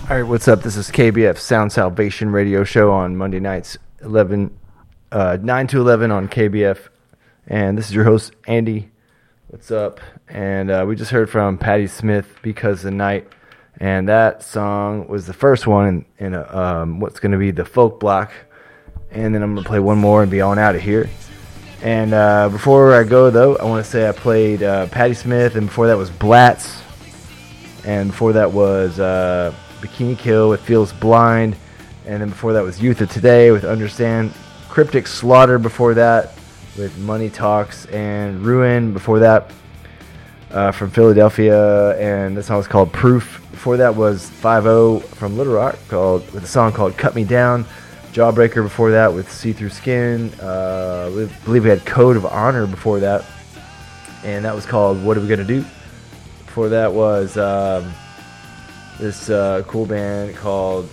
All right, what's up? This is KBF Sound Salvation Radio Show on Monday nights, 9 to 11 on KBF. And this is your host, Andy. What's up? And we just heard from Patti Smith, Because the Night. And that song was the first one in what's going to be the folk block. And then I'm going to play one more and be on out of here. And before I go, though, I want to say I played Patti Smith, and before that was Blatz. And before that was Bikini Kill with Feels Blind. And then before that was Youth of Today with Understand. Cryptic Slaughter before that with Money Talks. And Ruin before that from Philadelphia. And this song was called Proof. Before that was 5-0 from Little Rock with a song called Cut Me Down. Jawbreaker before that with See Through Skin. I believe we had Code of Honor before that. And that was called What Are We Gonna Do? Before that was this cool band called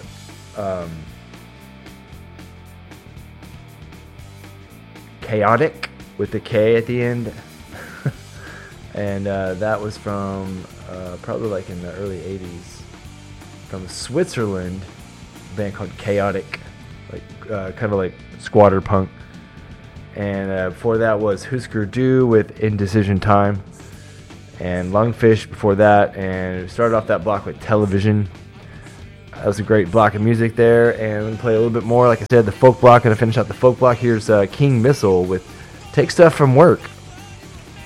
Chaotic with the K at the end. And that was from probably like in the early 80s. From Switzerland, a band called Chaotic. Like kind of like squatter punk. And before that was Husker Du with Indecision Time. And Lungfish before that, and we started off that block with Television. That was a great block of music there, and we're going to play a little bit more. Like I said, the folk block. Going to finish out the folk block. Here's King Missile with Take Stuff From Work.